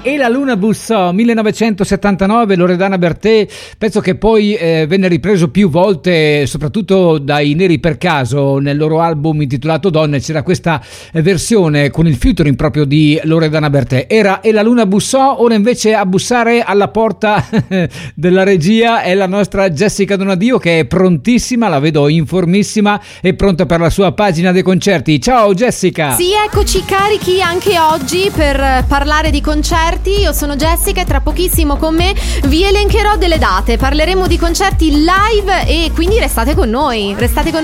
E la luna bussò, 1979, Loredana Bertè, pezzo che poi venne ripreso più volte, soprattutto dai Neri per Caso. Nel loro album intitolato Donne c'era questa versione con il featuring proprio di Loredana Bertè. Era E la luna bussò. Ora invece a bussare alla porta della regia è la nostra Jessica Donadio, che è prontissima, la vedo informissima e pronta per la sua pagina dei concerti. Ciao Jessica! Sì, eccoci carichi anche oggi per parlare di concerti. Io sono Jessica e tra pochissimo con me vi elencherò delle date, parleremo di concerti live e quindi restate con noi